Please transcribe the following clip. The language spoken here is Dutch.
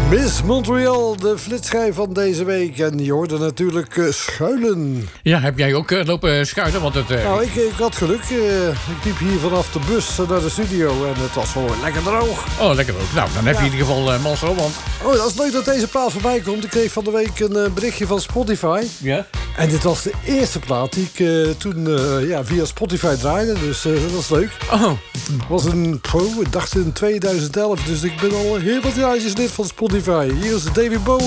Miss Montreal, de flitsschijf van deze week. En je hoorde natuurlijk schuilen. Ja, heb jij ook lopen schuilen? Want het, Nou, ik had geluk. Ik liep hier vanaf de bus naar de studio en het was gewoon lekker droog. Oh, lekker ook. Nou, dan heb je in ieder geval mazzel, want... Oh, dat is leuk dat deze plaat voorbij komt. Ik kreeg van de week een berichtje van Spotify. Ja? En dit was de eerste plaat die ik toen via Spotify draaide. Dus dat was leuk. Oh. Het was ik dacht in 2011. Dus ik ben al heel wat jaartjes lid van Spotify. Hier is David Bowie.